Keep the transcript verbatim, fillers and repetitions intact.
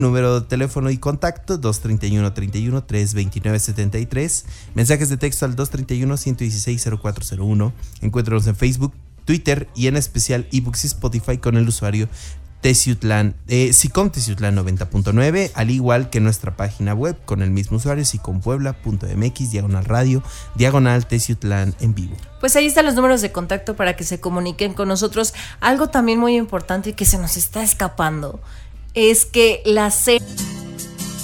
Número de teléfono y contacto dos treinta y uno, treinta y uno, tres veintinueve, setenta y tres. Mensajes de texto al dos treinta y uno, ciento dieciséis, cero cuatro cero uno. Encuéntranos en Facebook, Twitter y en especial eBooks y Spotify con el usuario Teciutlán, eh, Sicom Teciutlán noventa punto nueve, al igual que nuestra página web con el mismo usuario, sicompuebla punto mx, diagonal radio, diagonal Teciutlán en vivo. Pues ahí están los números de contacto para que se comuniquen con nosotros. Algo también muy importante que se nos está escapando es que la serie...